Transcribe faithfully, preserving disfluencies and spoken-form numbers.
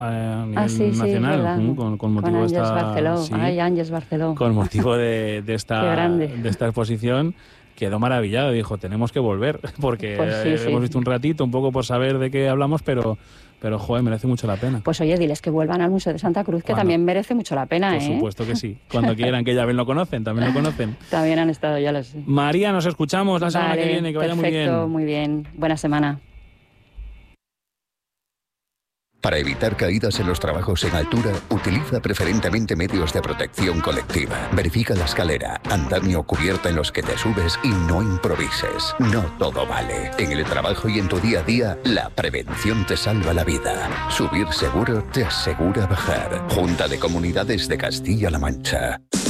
a nivel ah, sí, nacional, sí, ¿no? con, con motivo con de Àngels esta, Barceló. sí, Ay, Àngels Barceló. con motivo de, de esta de esta exposición. Quedó maravillado, dijo, tenemos que volver, porque Pues sí, sí. hemos visto un ratito, un poco por saber de qué hablamos, pero, pero joder, merece mucho la pena. Pues oye, diles que vuelvan al Museo de Santa Cruz, que Cuando, también merece mucho la pena, por ¿eh? supuesto que sí. Cuando quieran, que ya ven lo conocen, también lo conocen. También han estado, ya lo sé. María, nos escuchamos la vale, semana que viene, que vaya muy bien. Perfecto, muy bien. Buena semana. Para evitar caídas en los trabajos en altura, utiliza preferentemente medios de protección colectiva. Verifica la escalera, andamio o cubierta en los que te subes y no improvises. No todo vale. En el trabajo y en tu día a día, la prevención te salva la vida. Subir seguro te asegura bajar. Junta de Comunidades de Castilla-La Mancha.